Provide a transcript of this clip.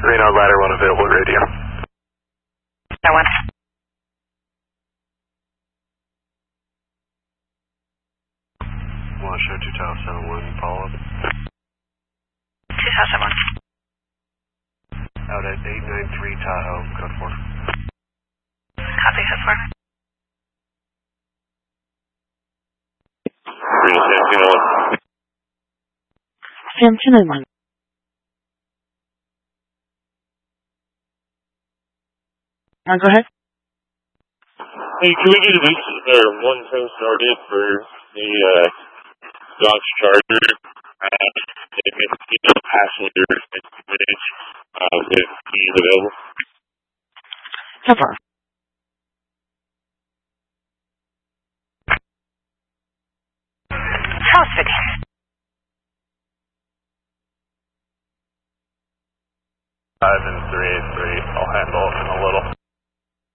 Reno ladder 1 available radio. That one. Want to show 2 Tower 71 follow up? 2 Tower 71. Out at 893 Tahoe, code 4. Copy, code 4. Sam 291. Go ahead. Hey, can we get one thing started for the Dodge Charger? If it's passengers with keys available. So far. House City. Five and 383. I'll handle it in a little.